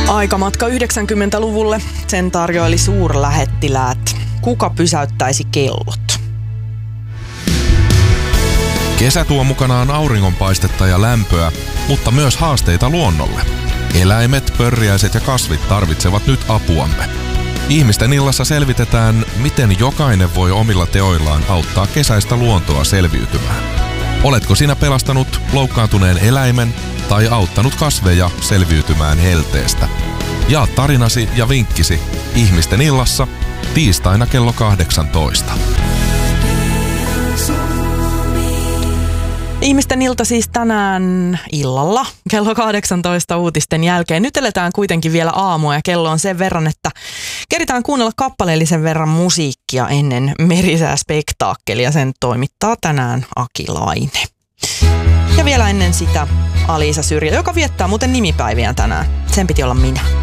Aikamatka 90-luvulle. Sen tarjoili suurlähettiläät. Kuka pysäyttäisi kellot? Kesä tuo mukanaan auringonpaistetta ja lämpöä, mutta myös haasteita luonnolle. Eläimet, pörriäiset ja kasvit tarvitsevat nyt apuamme. Ihmisten illassa selvitetään, miten jokainen voi omilla teoillaan auttaa kesäistä luontoa selviytymään. Oletko sinä pelastanut loukkaantuneen eläimen tai auttanut kasveja selviytymään helteestä? Jaa tarinasi ja vinkkisi Ihmisten illassa tiistaina kello 18. Ihmisten ilta siis tänään illalla kello 18 uutisten jälkeen. Nyt eletään kuitenkin vielä aamua ja kello on sen verran, että keritään kuunnella kappaleellisen verran musiikkia ennen merisääspektaakkelia. Sen toimittaa tänään Aki Laine. Ja vielä ennen sitä Aliisa Syrjä, joka viettää muuten nimipäiviä tänään. Sen piti olla minä.